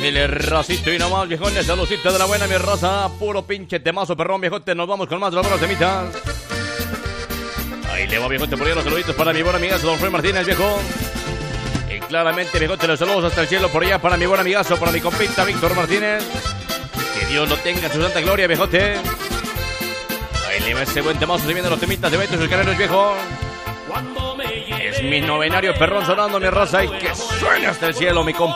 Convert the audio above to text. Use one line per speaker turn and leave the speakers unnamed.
Ándele, racito y nomás, viejones, saludcita de la buena, mi raza. Puro pinche temazo, perrón, viejote. Nos vamos con más de las buenas temitas. Ahí le va, viejote, por ahí los saluditos para mi buen amigazo, don Fred Martínez, viejo. Y claramente, viejote, los saludos hasta el cielo por allá para mi buen amigazo, para mi compita Víctor Martínez. Que Dios lo tenga en su santa gloria, viejote. Ahí le va ese buen temazo, se vienen los temitas de Beto y sus Caneros, viejo. Es mi novenario perrón sonando, mi raza, y que suene hasta el cielo, mi compa.